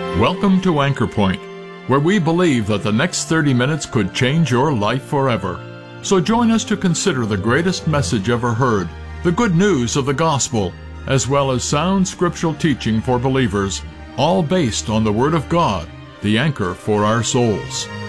Welcome to Anchor Point, where we believe that the next 30 minutes could change your life forever. So join us to consider the greatest message ever heard, the good news of the gospel, as well as sound scriptural teaching for believers, all based on the Word of God, the anchor for our souls.